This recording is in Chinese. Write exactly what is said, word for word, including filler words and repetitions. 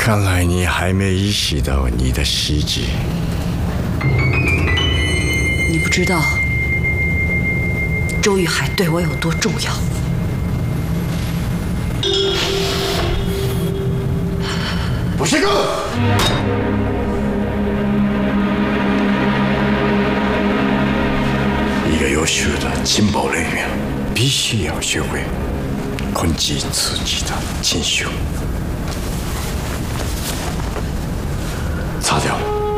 看来你还没意识到你的失职。 你不知道周玉海对我有多重要。 不是个。一个优秀的情报人员必须要学会控制自己的情绪。